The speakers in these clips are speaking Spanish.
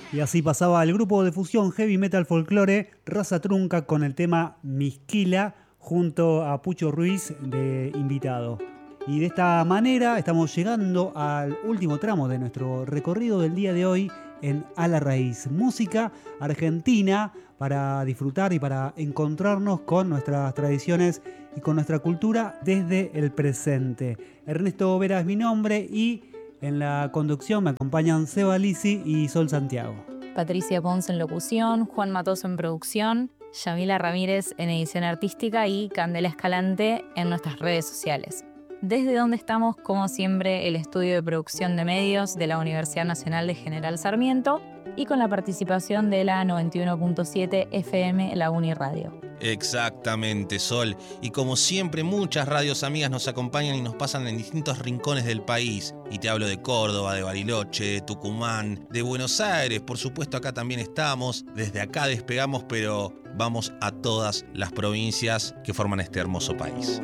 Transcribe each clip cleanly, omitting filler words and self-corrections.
Y así pasaba el grupo de fusión heavy metal folclore Raza Trunca con el tema Misquila junto a Pucho Ruiz de invitado. Y de esta manera estamos llegando al último tramo de nuestro recorrido del día de hoy en A la Raíz. Música argentina para disfrutar y para encontrarnos con nuestras tradiciones y con nuestra cultura desde el presente. Ernesto Vera es mi nombre y en la conducción me acompañan Seba Lisi y Sol Santiago. Patricia Pons en locución, Juan Matoso en producción, Yamila Ramírez en edición artística y Candela Escalante en nuestras redes sociales. Desde donde estamos, como siempre, el estudio de producción de medios de la Universidad Nacional de General Sarmiento y con la participación de la 91.7 FM La Uniradio. Exactamente, Sol. Y como siempre, muchas radios amigas nos acompañan y nos pasan en distintos rincones del país. Y te hablo de Córdoba, de Bariloche, de Tucumán, de Buenos Aires. Por supuesto, acá también estamos. Desde acá despegamos, pero vamos a todas las provincias que forman este hermoso país.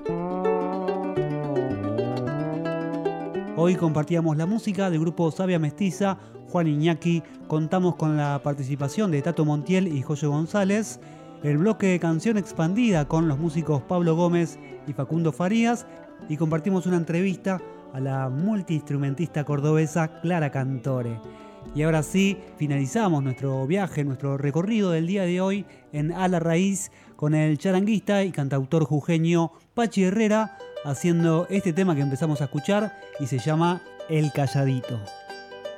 Hoy compartíamos la música del grupo Savia Mestiza, Juan Iñaki. Contamos con la participación de Tato Montiel y José González. El bloque de Canción Expandida con los músicos Pablo Gómez y Facundo Farías. Y compartimos una entrevista a la multiinstrumentista cordobesa Clara Cantore. Y ahora sí, finalizamos nuestro viaje, nuestro recorrido del día de hoy en A la Raíz con el charanguista y cantautor jujeño Pachi Herrera haciendo este tema que empezamos a escuchar y se llama El Calladito.